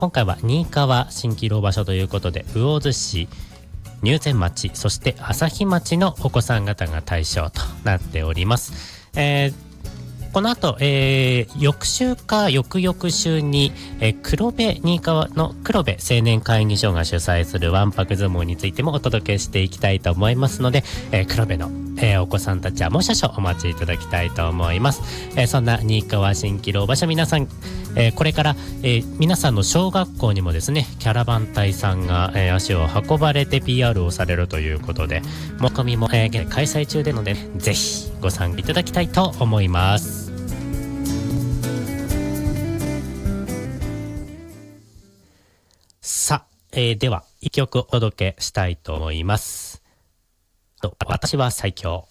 今回は新川蜃気楼場所ということで、魚津市、入善町、そして朝日町のお子さん方が対象となっております。この後、翌週か翌々週に、新川の黒部青年会議所が主催するわんぱく相撲についてもお届けしていきたいと思いますので、黒部の、お子さんたちはもう少々お待ちいただきたいと思います。そんな新川蜃気楼場所、皆さん、これから、皆さんの小学校にもですね、キャラバン隊さんが、足を運ばれて PR をされるということで、申し込みも、現在開催中でので、ぜひご参加いただきたいと思います。さあ、では一曲お届けしたいと思います。私は最強。